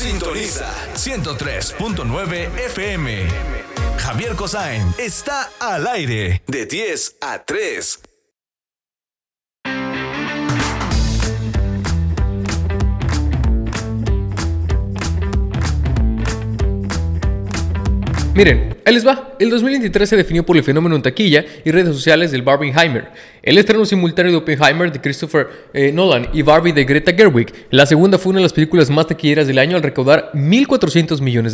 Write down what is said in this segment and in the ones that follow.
Sintoniza 103.9 FM. Javier Cossain está al aire de 10 a 3. Miren, ahí les va. El 2023 se definió por el fenómeno en taquilla y redes sociales del Barbenheimer. El estreno simultáneo de Oppenheimer de Christopher Nolan y Barbie de Greta Gerwig. La segunda fue una de las películas más taquilleras del año al recaudar $1,400 millones.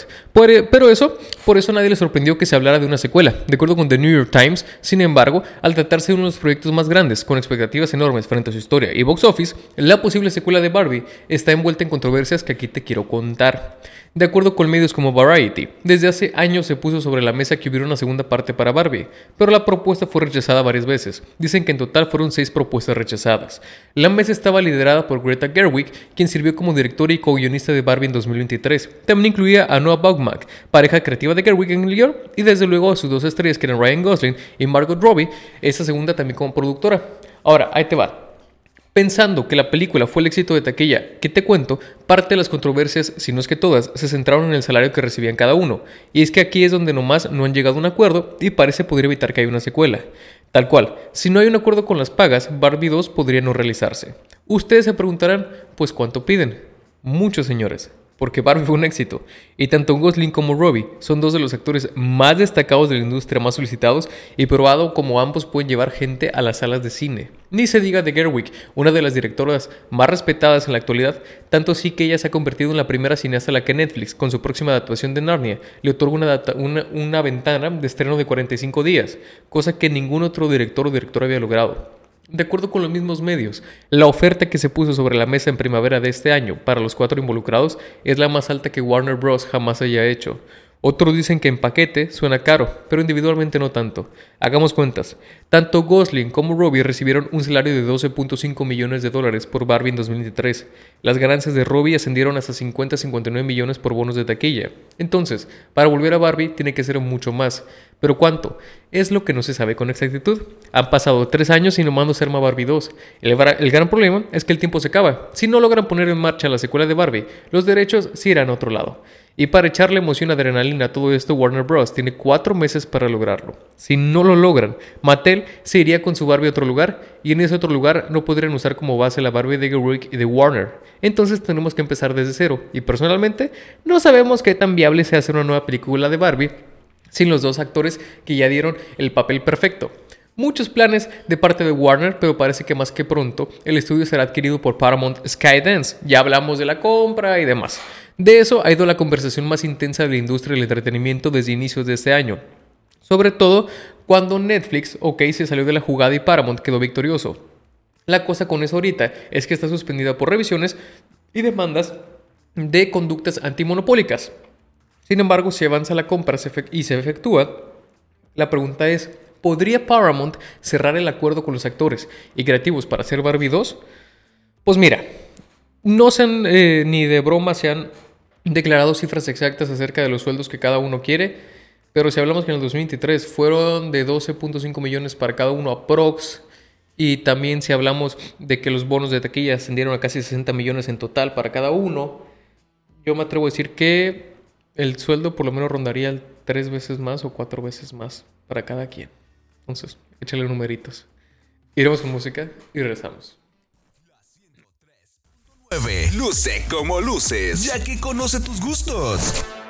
Pero por eso a nadie le sorprendió que se hablara de una secuela. De acuerdo con The New York Times, sin embargo, al tratarse de uno de los proyectos más grandes, con expectativas enormes frente a su historia y box office, la posible secuela de Barbie está envuelta en controversias que aquí te quiero contar. De acuerdo con medios como Variety, desde hace años se puso sobre la mesa que hubiera una segunda parte para Barbie, pero la propuesta fue rechazada varias veces. Dicen que en total fueron 6 propuestas rechazadas. La mesa estaba liderada por Greta Gerwig, quien sirvió como directora y co-guionista de Barbie en 2023. También incluía a Noah Baumbach, pareja creativa de Gerwig en el guion, y desde luego a sus dos estrellas que eran Ryan Gosling y Margot Robbie, esa segunda también como productora. Ahora, ahí te va. Pensando que la película fue el éxito de taquilla que te cuento, parte de las controversias, si no es que todas, se centraron en el salario que recibían cada uno. Y es que aquí es donde nomás no han llegado a un acuerdo y parece poder evitar que haya una secuela. Tal cual, si no hay un acuerdo con las pagas, Barbie 2 podría no realizarse. Ustedes se preguntarán, pues ¿cuánto piden? Muchos, señores. Porque Barbie fue un éxito, y tanto Gosling como Robbie son dos de los actores más destacados de la industria, más solicitados, y probado como ambos pueden llevar gente a las salas de cine. Ni se diga de Gerwig, una de las directoras más respetadas en la actualidad, tanto así que ella se ha convertido en la primera cineasta a la que Netflix, con su próxima adaptación de Narnia, le otorga una ventana de estreno de 45 días, cosa que ningún otro director o directora había logrado. De acuerdo con los mismos medios, la oferta que se puso sobre la mesa en primavera de este año para los 4 involucrados es la más alta que Warner Bros. Jamás haya hecho. Otros dicen que en paquete suena caro, pero individualmente no tanto. Hagamos cuentas. Tanto Gosling como Robbie recibieron un salario de $12.5 millones por Barbie en 2023. Las ganancias de Robbie ascendieron hasta 50-59 millones por bonos de taquilla. Entonces, para volver a Barbie tiene que ser mucho más. ¿Pero cuánto? Es lo que no se sabe con exactitud. Han pasado 3 años y nomás no se arma Barbie 2. El gran problema es que el tiempo se acaba. Si no logran poner en marcha la secuela de Barbie, los derechos se irán a otro lado. Y para echarle emoción y adrenalina a todo esto, Warner Bros. Tiene 4 meses para lograrlo. Si no lo logran, Mattel se iría con su Barbie a otro lugar, y en ese otro lugar no podrían usar como base la Barbie de Gerwig y de Warner. Entonces tenemos que empezar desde cero, y personalmente no sabemos qué tan viable sea hacer una nueva película de Barbie sin los dos actores que ya dieron el papel perfecto. Muchos planes de parte de Warner, pero parece que más que pronto el estudio será adquirido por Paramount Skydance. Ya hablamos de la compra y demás. De eso ha ido la conversación más intensa de la industria del entretenimiento desde inicios de este año. Sobre todo cuando Netflix, se salió de la jugada y Paramount quedó victorioso. La cosa con eso ahorita es que está suspendida por revisiones y demandas de conductas antimonopólicas. Sin embargo, si avanza la compra y se efectúa, la pregunta es, ¿podría Paramount cerrar el acuerdo con los actores y creativos para hacer Barbie 2? Pues mira, no se han, ni de broma se han declarado cifras exactas acerca de los sueldos que cada uno quiere, pero si hablamos que en el 2023 fueron de 12.5 millones para cada uno aprox, y también si hablamos de que los bonos de taquilla ascendieron a casi 60 millones en total para cada uno, yo me atrevo a decir que el sueldo por lo menos rondaría 3 veces más o 4 veces más para cada quien. Entonces, échale numeritos. Iremos con música y regresamos. Luce como luces, ya que conoce tus gustos.